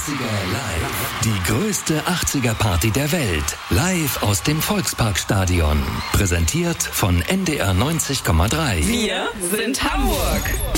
80er live. Die größte 80er-Party der Welt. Live aus dem Volksparkstadion. Präsentiert von NDR 90,3. Wir sind Hamburg.